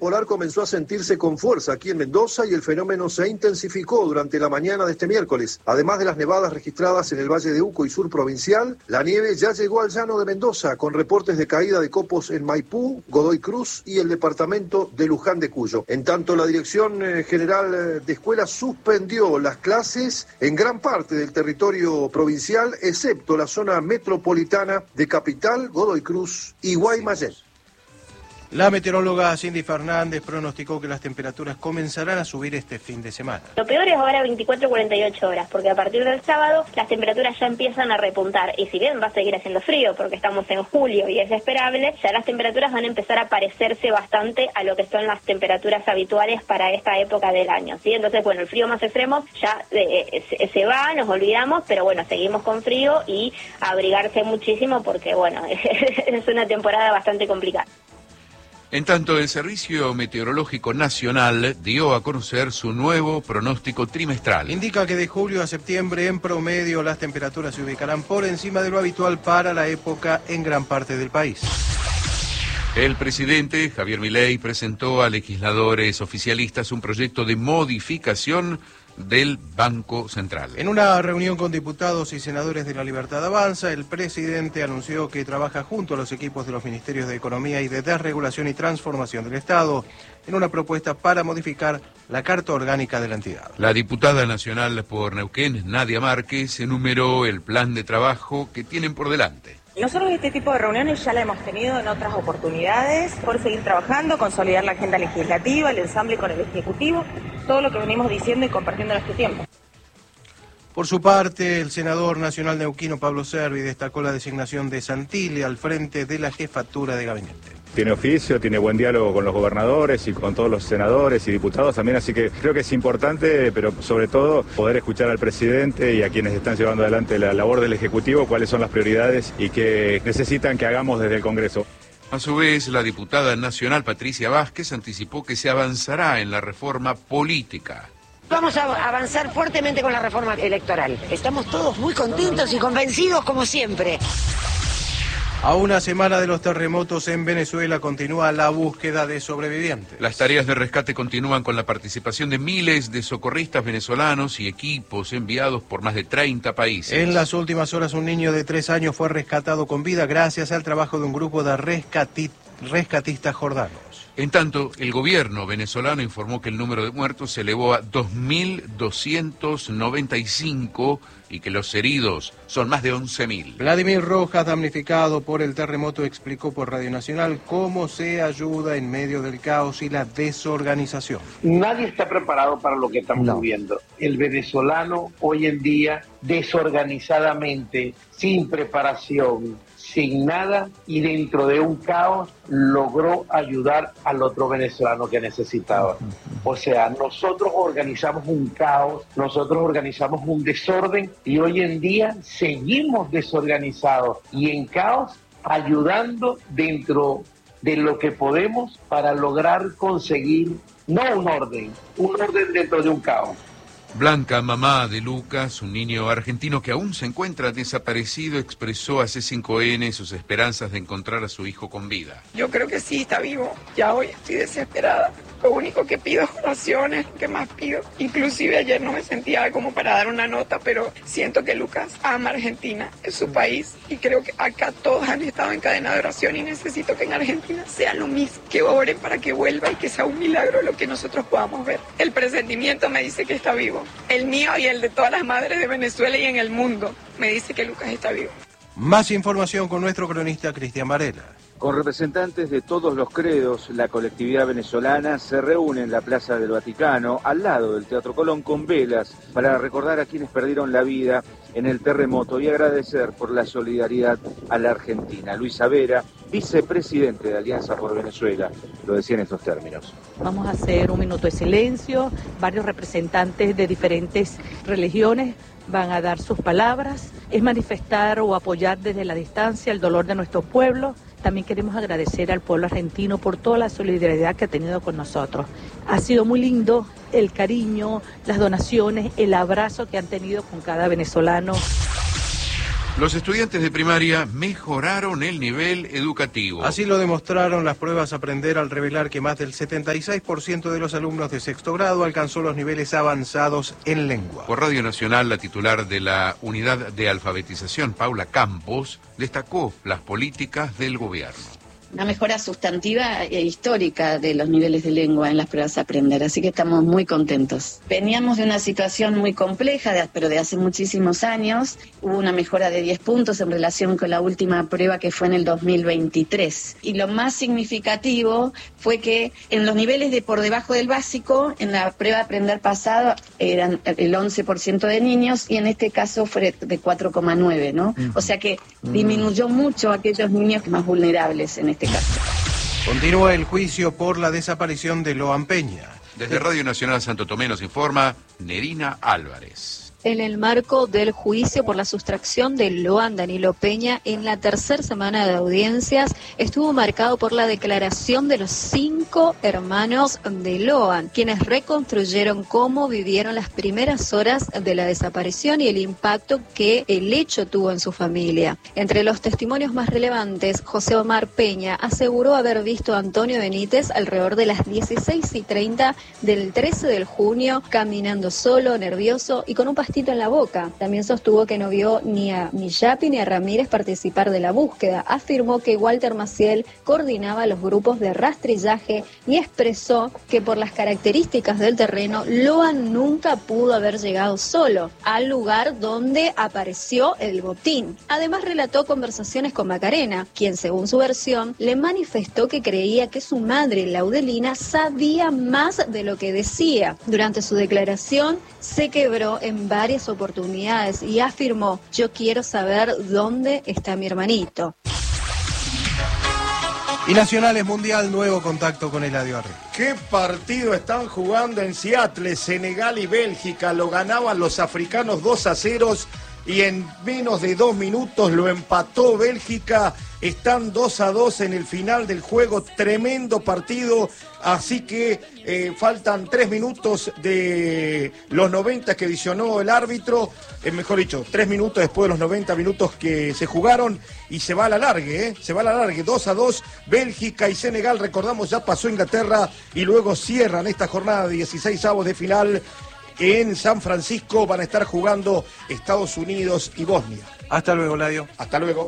polar comenzó a sentirse con fuerza aquí en Mendoza y el fenómeno se intensificó durante la mañana de este miércoles. Además de las nevadas registradas en el Valle de Uco y sur provincial, la nieve ya llegó al llano de Mendoza, con reportes de caída de copos en Maipú, Godoy Cruz y el departamento de Luján de Cuyo. En tanto, la Dirección General de Escuelas suspendió las clases en gran parte del territorio provincial, excepto la zona metropolitana de Capital, Godoy Cruz y Guaymallén. La meteoróloga Cindy Fernández pronosticó que las temperaturas comenzarán a subir este fin de semana. Lo peor es ahora 24-48 horas, porque a partir del sábado las temperaturas ya empiezan a repuntar. Y si bien va a seguir haciendo frío, porque estamos en julio y es esperable, ya las temperaturas van a empezar a parecerse bastante a lo que son las temperaturas habituales para esta época del año, ¿sí? Entonces, bueno, el frío más extremo ya se va, nos olvidamos, pero bueno, seguimos con frío y abrigarse muchísimo porque, bueno, es una temporada bastante complicada. En tanto, el Servicio Meteorológico Nacional dio a conocer su nuevo pronóstico trimestral. Indica que de julio a septiembre, en promedio, las temperaturas se ubicarán por encima de lo habitual para la época en gran parte del país. El presidente Javier Milei presentó a legisladores oficialistas un proyecto de modificación del Banco Central. En una reunión con diputados y senadores de La Libertad Avanza, el presidente anunció que trabaja junto a los equipos de los Ministerios de Economía y de Desregulación y Transformación del Estado en una propuesta para modificar la Carta Orgánica de la entidad. La diputada nacional por Neuquén, Nadia Márquez, enumeró el plan de trabajo que tienen por delante. Nosotros este tipo de reuniones ya la hemos tenido en otras oportunidades, por seguir trabajando, consolidar la agenda legislativa, el ensamble con el Ejecutivo, todo lo que venimos diciendo y compartiendo en este tiempo. Por su parte, el senador nacional neuquino Pablo Servi destacó la designación de Santilli al frente de la jefatura de gabinete. Tiene oficio, tiene buen diálogo con los gobernadores y con todos los senadores y diputados también, así que creo que es importante, pero sobre todo, poder escuchar al presidente y a quienes están llevando adelante la labor del Ejecutivo, cuáles son las prioridades y qué necesitan que hagamos desde el Congreso. A su vez, la diputada nacional Patricia Vázquez anticipó que se avanzará en la reforma política. Vamos a avanzar fuertemente con la reforma electoral. Estamos todos muy contentos y convencidos como siempre. A una semana de los terremotos en Venezuela continúa la búsqueda de sobrevivientes. Las tareas de rescate continúan con la participación de miles de socorristas venezolanos y equipos enviados por más de 30 países. En las últimas horas un niño de 3 años fue rescatado con vida gracias al trabajo de un grupo de rescatistas jordanos. En tanto, el gobierno venezolano informó que el número de muertos se elevó a 2.295 y que los heridos son más de 11.000. Vladimir Rojas, damnificado por el terremoto, explicó por Radio Nacional cómo se ayuda en medio del caos y la desorganización. Nadie está preparado para lo que estamos viviendo. El venezolano hoy en día, desorganizadamente, sin preparación, sin nada y dentro de un caos, logró ayudar al otro venezolano que necesitaba. O sea, nosotros organizamos un caos, nosotros organizamos un desorden y hoy en día seguimos desorganizados y en caos, ayudando dentro de lo que podemos para lograr conseguir, no un orden dentro de un caos. Blanca, mamá de Lucas, un niño argentino que aún se encuentra desaparecido, expresó a C5N sus esperanzas de encontrar a su hijo con vida. Yo creo que sí, está vivo. Ya hoy estoy desesperada. Lo único que pido es oraciones, lo que más pido. Inclusive ayer no me sentía como para dar una nota, pero siento que Lucas ama Argentina, es su país, y creo que acá todos han estado en cadena de oración y necesito que en Argentina sea lo mismo, que oren para que vuelva y que sea un milagro lo que nosotros podamos ver. El presentimiento me dice que está vivo. El mío y el de todas las madres de Venezuela y en el mundo me dice que Lucas está vivo. Más información con nuestro cronista Cristian Varela. Con representantes de todos los credos, la colectividad venezolana se reúne en la Plaza del Vaticano, al lado del Teatro Colón, con velas para recordar a quienes perdieron la vida en el terremoto y agradecer por la solidaridad a la Argentina. Luisa Vera, vicepresidente de Alianza por Venezuela, lo decía en estos términos. Vamos a hacer un minuto de silencio, varios representantes de diferentes religiones van a dar sus palabras, es manifestar o apoyar desde la distancia el dolor de nuestro pueblo. También queremos agradecer al pueblo argentino por toda la solidaridad que ha tenido con nosotros. Ha sido muy lindo el cariño, las donaciones, el abrazo que han tenido con cada venezolano. Los estudiantes de primaria mejoraron el nivel educativo. Así lo demostraron las pruebas Aprender al revelar que más del 76% de los alumnos de sexto grado alcanzó los niveles avanzados en lengua. Por Radio Nacional, la titular de la Unidad de Alfabetización, Paula Campos, destacó las políticas del gobierno. Una mejora sustantiva e histórica de los niveles de lengua en las pruebas Aprender, así que estamos muy contentos. Veníamos de una situación muy compleja, pero de hace muchísimos años. Hubo una mejora de 10 puntos en relación con la última prueba que fue en el 2023. Y lo más significativo fue que en los niveles de por debajo del básico, en la prueba Aprender pasado, eran el 11% de niños y en este caso fue de 4,9, ¿no? O sea que disminuyó mucho a aquellos niños más vulnerables en este caso. Continúa el juicio por la desaparición de Loan Peña. Desde Radio Nacional Santo Tomé nos informa Nerina Álvarez. En el marco del juicio por la sustracción de Loan Danilo Peña, en la tercera semana de audiencias, estuvo marcado por la declaración de los 5 hermanos de Loan, quienes reconstruyeron cómo vivieron las primeras horas de la desaparición y el impacto que el hecho tuvo en su familia. Entre los testimonios más relevantes, José Omar Peña aseguró haber visto a Antonio Benítez alrededor de las 16:30 del 13 de junio, caminando solo, nervioso y con un pastito en la boca. También sostuvo que no vio ni a Millapi ni a Ramírez participar de la búsqueda. Afirmó que Walter Maciel coordinaba los grupos de rastrillaje y expresó que por las características del terreno, Loan nunca pudo haber llegado solo al lugar donde apareció el botín. Además relató conversaciones con Macarena, quien según su versión le manifestó que creía que su madre, Laudelina, sabía más de lo que decía. Durante su declaración se quebró en varias oportunidades y afirmó: yo quiero saber dónde está mi hermanito. Y Nacionales Mundial, nuevo contacto con Eladio Arregui. ¿Qué partido están jugando en Seattle? Senegal y Bélgica lo ganaban los africanos 2-0 y en menos de 2 minutos lo empató Bélgica. Están 2-2 en el final del juego, tremendo partido, así que faltan 3 minutos de los 90 que adicionó el árbitro, mejor dicho, 3 minutos después de los 90 minutos que se jugaron y se va a la largue, se va a la largue, 2-2, Bélgica y Senegal, recordamos, ya pasó Inglaterra y luego cierran esta jornada de 16avos de final. En San Francisco van a estar jugando Estados Unidos y Bosnia. Hasta luego, Ladio. Hasta luego.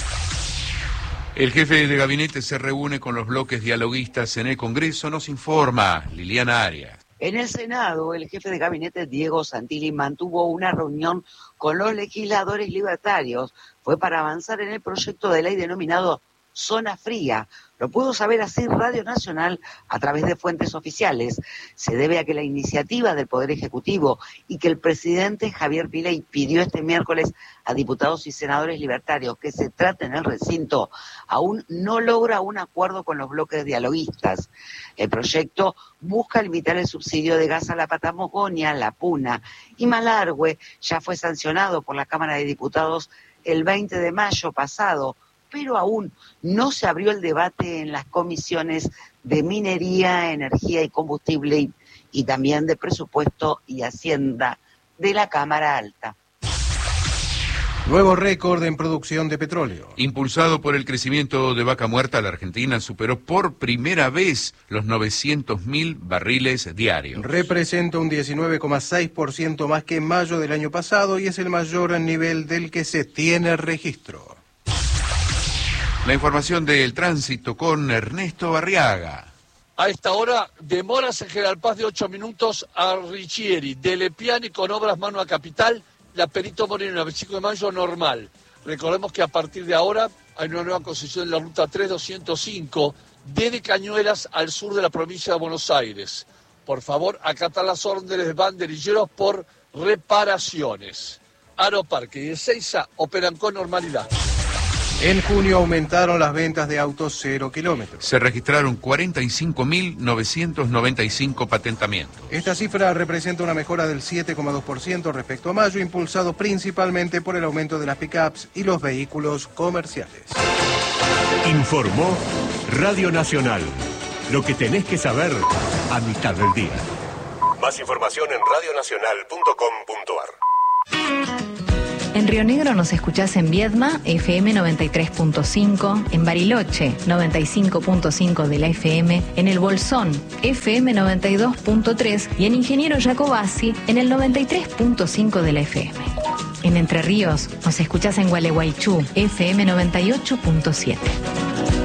El jefe de gabinete se reúne con los bloques dialoguistas en el Congreso, nos informa Liliana Arias. En el Senado, el jefe de gabinete, Diego Santilli, mantuvo una reunión con los legisladores libertarios. Fue para avanzar en el proyecto de ley denominado Zona Fría. Lo pudo saber así Radio Nacional a través de fuentes oficiales. Se debe a que la iniciativa del Poder Ejecutivo y que el presidente Javier Milei pidió este miércoles a diputados y senadores libertarios que se trate en el recinto, aún no logra un acuerdo con los bloques dialoguistas. El proyecto busca limitar el subsidio de gas a la Patagonia, la Puna y Malargüe. Ya fue sancionado por la Cámara de Diputados el 20 de mayo pasado, pero aún no se abrió el debate en las comisiones de Minería, Energía y Combustible y también de Presupuesto y Hacienda de la Cámara Alta. Nuevo récord en producción de petróleo. Impulsado por el crecimiento de Vaca Muerta, la Argentina superó por primera vez los 900.000 barriles diarios. Representa un 19,6% más que en mayo del año pasado y es el mayor nivel del que se tiene registro. La información del tránsito con Ernesto Barriaga. A esta hora, demoras en General Paz de 8 minutos a Richieri, de Lepiani con obras mano a Capital, la Perito Moreno, la 25 de mayo normal. Recordemos que a partir de ahora hay una nueva concesión en la ruta 3205, desde Cañuelas al sur de la provincia de Buenos Aires. Por favor, acatar las órdenes de banderilleros por reparaciones. Aeroparque y Ezeiza operan con normalidad. En junio aumentaron las ventas de autos 0 kilómetros. Se registraron 45.995 patentamientos. Esta cifra representa una mejora del 7,2% respecto a mayo, impulsado principalmente por el aumento de las pick-ups y los vehículos comerciales. Informó Radio Nacional. Lo que tenés que saber a mitad del día. Más información en radionacional.com.ar. En Río Negro nos escuchás en Viedma, FM 93.5, en Bariloche, 95.5 de la FM, en El Bolsón, FM 92.3 y en Ingeniero Jacobasi, en el 93.5 de la FM. En Entre Ríos nos escuchás en Gualeguaychú, FM 98.7.